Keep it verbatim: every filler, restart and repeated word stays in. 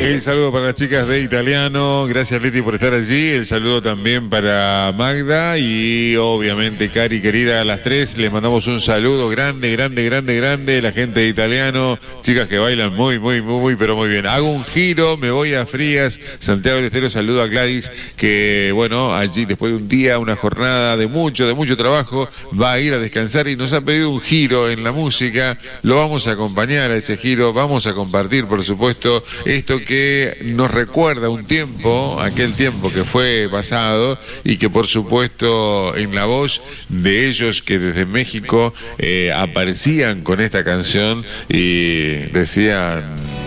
El saludo para las chicas de Italiano, gracias Leti por estar allí, el saludo también para Magda y obviamente Cari querida, a las tres les mandamos un saludo grande, grande, grande, grande, la gente de Italiano, chicas que bailan muy, muy, muy, muy, pero muy bien. Hago un giro, me voy a Frías, Santiago del Estero, saludo a Gladys, que bueno, allí después de un día, una jornada de mucho, de mucho trabajo, va a ir a descansar y nos ha pedido un giro en la música, lo vamos a acompañar a ese giro, vamos a compartir por supuesto esto que nos recuerda un tiempo, aquel tiempo que fue pasado y que por supuesto en la voz de ellos que desde México eh, aparecían con esta canción y decían...